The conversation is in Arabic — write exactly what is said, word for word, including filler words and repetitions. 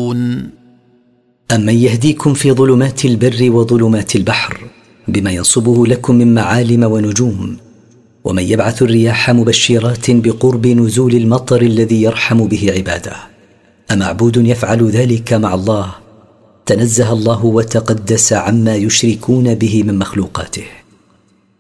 يعملون. أمن يهديكم في ظلمات البر وظلمات البحر بما ينصبه لكم من معالم ونجوم، ومن يبعث الرياح مبشرات بقرب نزول المطر الذي يرحم به عباده، أمعبود يفعل ذلك مع الله؟ تنزه الله وتقدس عما يشركون به من مخلوقاته.